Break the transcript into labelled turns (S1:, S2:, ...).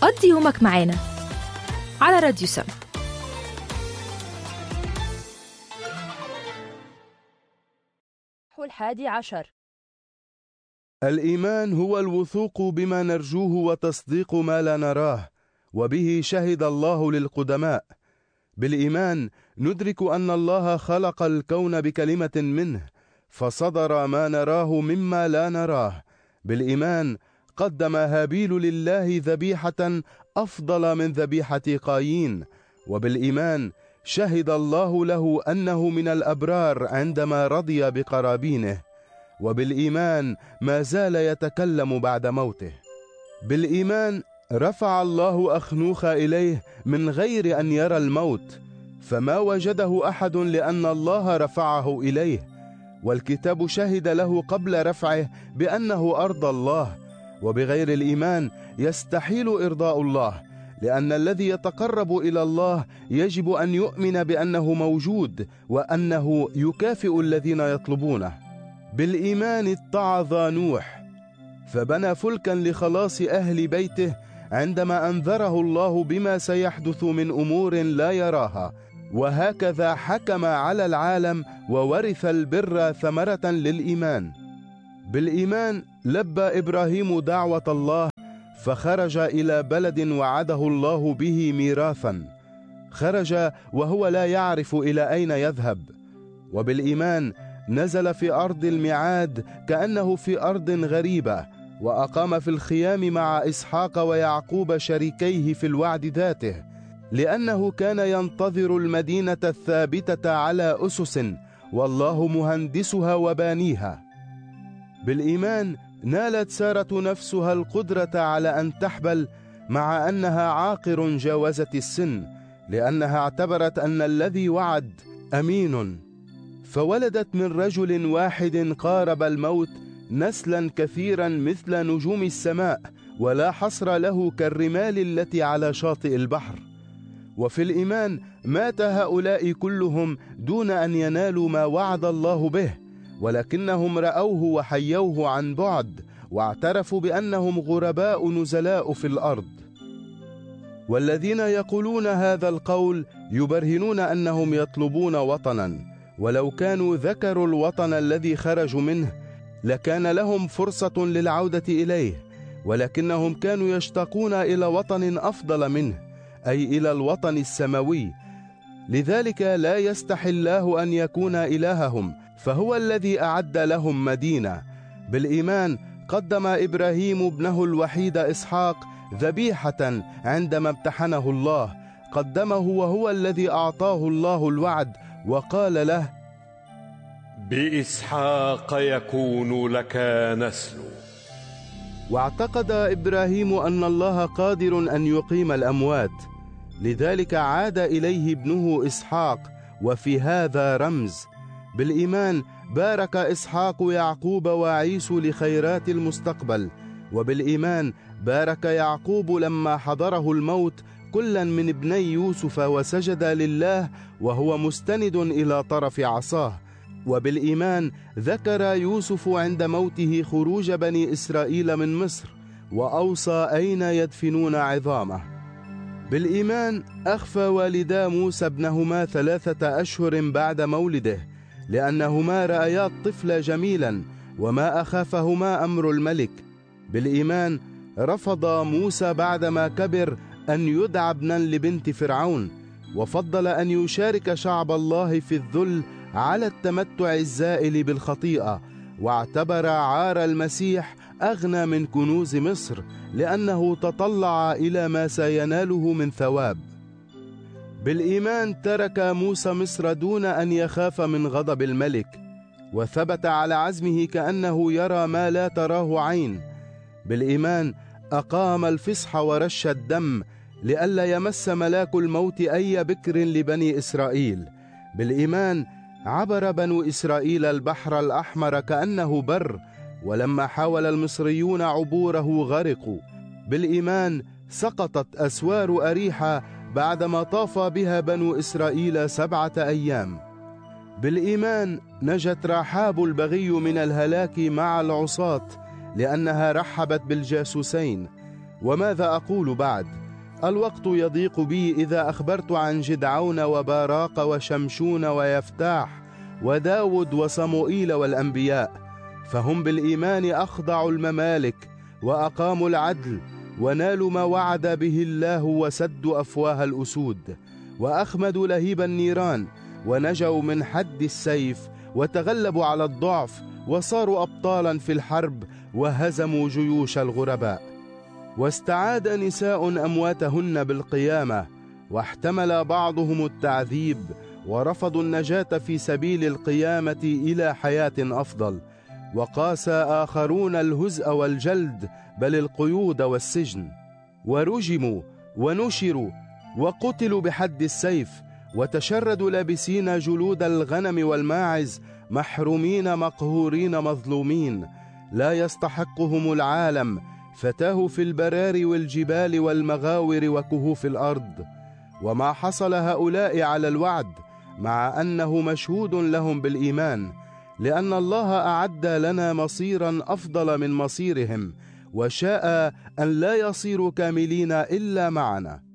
S1: قضي يومك معانا على راديو سما.
S2: الحادي عشر.
S3: الإيمان هو الوثوق بما نرجوه وتصديق ما لا نراه، وبه شهد الله للقدماء. بالإيمان ندرك أن الله خلق الكون بكلمة منه، فصدر ما نراه مما لا نراه. بالإيمان قدم هابيل لله ذبيحة أفضل من ذبيحة قايين، وبالإيمان شهد الله له أنه من الأبرار عندما رضي بقرابينه، وبالإيمان ما زال يتكلم بعد موته. بالإيمان رفع الله أخنوخ إليه من غير أن يرى الموت، فما وجده أحد لأن الله رفعه إليه، والكتاب شهد له قبل رفعه بأنه أرضى الله. وبغير الإيمان يستحيل إرضاء الله، لأن الذي يتقرب إلى الله يجب أن يؤمن بأنه موجود وأنه يكافئ الذين يطلبونه. بالإيمان اتعظ نوح فبنى فلكا لخلاص أهل بيته عندما أنذره الله بما سيحدث من أمور لا يراها، وهكذا حكم على العالم وورث البر ثمرة للإيمان. بالإيمان لبى إبراهيم دعوة الله فخرج إلى بلد وعده الله به ميراثا، خرج وهو لا يعرف إلى أين يذهب. وبالإيمان نزل في أرض الميعاد كأنه في أرض غريبة، وأقام في الخيام مع إسحاق ويعقوب شريكيه في الوعد ذاته، لأنه كان ينتظر المدينة الثابتة على أسس والله مهندسها وبانيها. بالإيمان نالت سارة نفسها القدرة على أن تحبل مع أنها عاقر جاوزت السن، لأنها اعتبرت أن الذي وعد أمين، فولدت من رجل واحد قارب الموت نسلا كثيرا مثل نجوم السماء ولا حصر له كالرمال التي على شاطئ البحر. وفي الإيمان مات هؤلاء كلهم دون أن ينالوا ما وعد الله به، ولكنهم رأوه وحيوه عن بعد، واعترفوا بأنهم غرباء نزلاء في الأرض. والذين يقولون هذا القول يبرهنون أنهم يطلبون وطنا، ولو كانوا ذكروا الوطن الذي خرجوا منه لكان لهم فرصة للعودة إليه، ولكنهم كانوا يشتاقون إلى وطن أفضل منه، أي إلى الوطن السماوي. لذلك لا يستحي الله أن يكون إلههم، فهو الذي أعد لهم مدينة. بالإيمان قدم إبراهيم ابنه الوحيد إسحاق ذبيحة عندما امتحنه الله، قدمه وهو الذي أعطاه الله الوعد وقال له:
S4: بإسحاق يكون لك نسل.
S3: واعتقد إبراهيم أن الله قادر أن يقيم الأموات، لذلك عاد إليه ابنه إسحاق، وفي هذا رمز. بالإيمان بارك إسحاق يعقوب وعيسو لخيرات المستقبل، وبالإيمان بارك يعقوب لما حضره الموت كلا من ابني يوسف وسجد لله وهو مستند إلى طرف عصاه. وبالإيمان ذكر يوسف عند موته خروج بني إسرائيل من مصر، وأوصى أين يدفنون عظامه. بالإيمان أخفى والدا موسى ابنهما 3 أشهر بعد مولده، لأنهما رأيا الطفل جميلا وما أخافهما أمر الملك. بالإيمان رفض موسى بعدما كبر أن يدعى ابنا لبنت فرعون، وفضل أن يشارك شعب الله في الذل على التمتع الزائل بالخطيئة، واعتبر عار المسيح أغنى من كنوز مصر، لأنه تطلع إلى ما سيناله من ثواب. بالإيمان ترك موسى مصر دون أن يخاف من غضب الملك، وثبت على عزمه كأنه يرى ما لا تراه عين. بالإيمان أقام الفصح ورش الدم لئلا يمس ملاك الموت أي بكر لبني إسرائيل. بالإيمان عبر بنو إسرائيل البحر الأحمر كأنه بر، ولما حاول المصريون عبوره غرقوا. بالإيمان سقطت أسوار أريحة بعدما طاف بها بنو إسرائيل 7 أيام. بالإيمان نجت رحاب البغي من الهلاك مع العصاة، لأنها رحبت بالجاسوسين. وماذا أقول بعد؟ الوقت يضيق بي إذا أخبرت عن جدعون وباراق وشمشون ويفتاح وداود وصموئيل والأنبياء، فهم بالإيمان أخضعوا الممالك وأقاموا العدل ونالوا ما وعد به الله وسدوا أفواه الأسود وأخمدوا لهيب النيران ونجوا من حد السيف وتغلبوا على الضعف وصاروا أبطالا في الحرب وهزموا جيوش الغرباء. واستعاد نساء أمواتهن بالقيامة، واحتمل بعضهم التعذيب ورفضوا النجاة في سبيل القيامة إلى حياة أفضل، وقاس آخرون الهزء والجلد بل القيود والسجن، ورجموا ونشروا وقتلوا بحد السيف، وتشردوا لابسين جلود الغنم والماعز، محرومين مقهورين مظلومين، لا يستحقهم العالم، فتاهوا في البراري والجبال والمغاور وكهوف الأرض. وما حصل هؤلاء على الوعد، مع أنه مشهود لهم بالإيمان، لأن الله أعد لنا مصيرا أفضل من مصيرهم، وشاء أن لا يصيروا كاملين إلا معنا.